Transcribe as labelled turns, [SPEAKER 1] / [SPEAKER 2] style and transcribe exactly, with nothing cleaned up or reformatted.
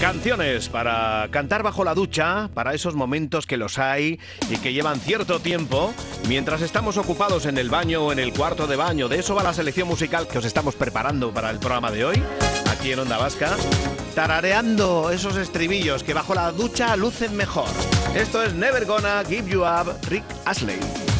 [SPEAKER 1] Canciones para cantar bajo la ducha, para esos momentos que los hay y que llevan cierto tiempo, mientras estamos ocupados en el baño o en el cuarto de baño. De eso va la selección musical que os estamos preparando para el programa de hoy, aquí en Onda Vasca, tarareando esos estribillos que bajo la ducha lucen mejor. Esto es Never Gonna Give You Up, Rick Astley.